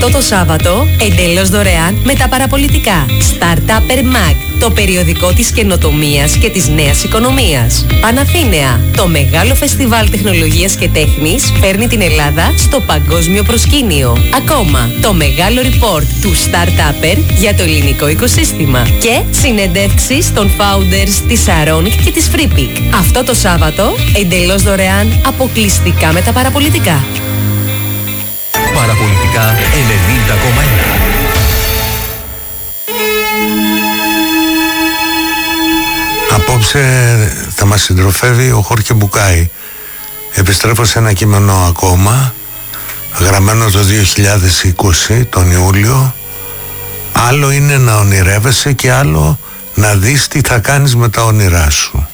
Αυτό το Σάββατο, εντελώς δωρεάν με τα παραπολιτικά. Startupper Mag, το περιοδικό της καινοτομίας και της νέας οικονομίας. Παναθήναια, το μεγάλο φεστιβάλ τεχνολογίας και τέχνης φέρνει την Ελλάδα στο παγκόσμιο προσκήνιο. Ακόμα, το μεγάλο report του Startupper για το ελληνικό οικοσύστημα. Και συνεντεύξεις των founders της Saronic και της FreePic. Αυτό το Σάββατο, εντελώς δωρεάν, αποκλειστικά με τα παραπολιτικά. Παραπολιτικά 90,1. Απόψε θα μας συντροφεύει ο Χόρχε Μπουκάη. Επιστρέφω σε ένα κείμενο ακόμα, γραμμένο το 2020, τον Ιούλιο. Άλλο είναι να ονειρεύεσαι και άλλο να δεις τι θα κάνεις με τα όνειρά σου.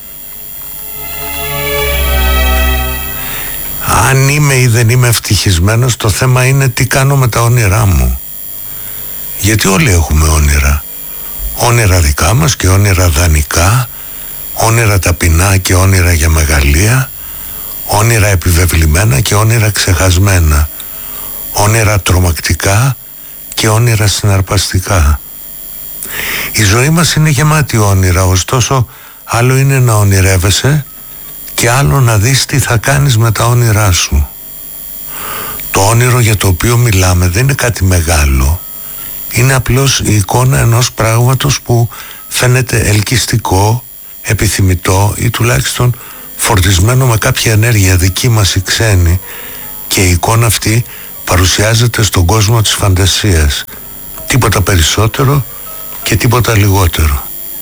Αν είμαι ή δεν είμαι ευτυχισμένος, το θέμα είναι τι κάνω με τα όνειρά μου. Γιατί όλοι έχουμε όνειρα. Όνειρα δικά μας και όνειρα δανεικά, όνειρα ταπεινά και όνειρα για μεγαλεία, όνειρα επιβεβλημένα και όνειρα ξεχασμένα, όνειρα τρομακτικά και όνειρα συναρπαστικά. Η ζωή μας είναι γεμάτη όνειρα, ωστόσο άλλο είναι να ονειρεύεσαι και άλλο να δεις τι θα κάνεις με τα όνειρά σου. Το όνειρο για το οποίο μιλάμε δεν είναι κάτι μεγάλο. Είναι απλώς η εικόνα ενός πράγματος που φαίνεται ελκυστικό, επιθυμητό ή τουλάχιστον φορτισμένο με κάποια ενέργεια δική μας ή ξένη, και η εικόνα αυτή παρουσιάζεται στον κόσμο της φαντασίας. Τίποτα περισσότερο και τίποτα λιγότερο.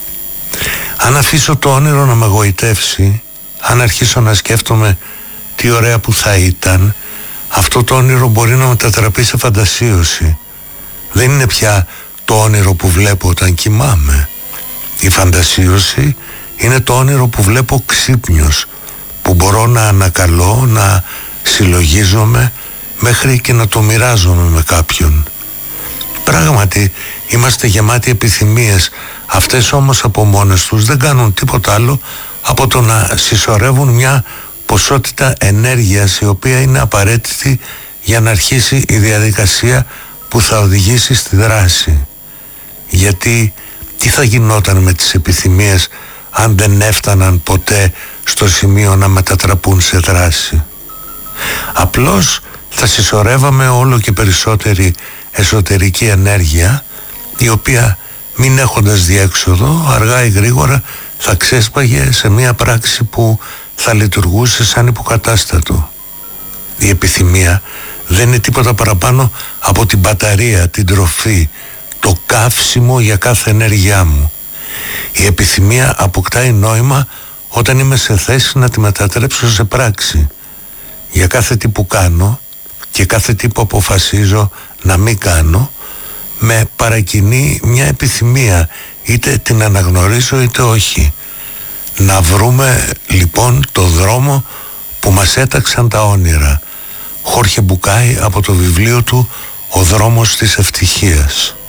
Αν αφήσω το όνειρο να με γοητεύσει, αν αρχίσω να σκέφτομαι τι ωραία που θα ήταν, αυτό το όνειρο μπορεί να μετατραπεί σε φαντασίωση. Δεν είναι πια το όνειρο που βλέπω όταν κοιμάμαι. Η φαντασίωση είναι το όνειρο που βλέπω ξύπνιος, που μπορώ να ανακαλώ, να συλλογίζομαι, μέχρι και να το μοιράζομαι με κάποιον. Πράγματι είμαστε γεμάτοι επιθυμίες. Αυτές όμως από μόνες τους δεν κάνουν τίποτα άλλο από το να συσσωρεύουν μια ποσότητα ενέργειας, η οποία είναι απαραίτητη για να αρχίσει η διαδικασία που θα οδηγήσει στη δράση. Γιατί τι θα γινόταν με τις επιθυμίες αν δεν έφταναν ποτέ στο σημείο να μετατραπούν σε δράση? Απλώς θα συσσωρεύαμε όλο και περισσότερη εσωτερική ενέργεια, η οποία, μην έχοντας διέξοδο, αργά ή γρήγορα θα ξέσπαγε σε μια πράξη που θα λειτουργούσε σαν υποκατάστατο. Η επιθυμία δεν είναι τίποτα παραπάνω από την μπαταρία, την τροφή, το καύσιμο για κάθε ενέργειά μου. Η επιθυμία αποκτάει νόημα όταν είμαι σε θέση να τη μετατρέψω σε πράξη. Για κάθε τι που κάνω και κάθε τι που αποφασίζω να μην κάνω, με παρακινεί μια επιθυμία, είτε την αναγνωρίζω είτε όχι. Να βρούμε λοιπόν το δρόμο που μας έταξαν τα όνειρα. Χόρχε Μπουκάη, από το βιβλίο του «Ο δρόμος της ευτυχίας».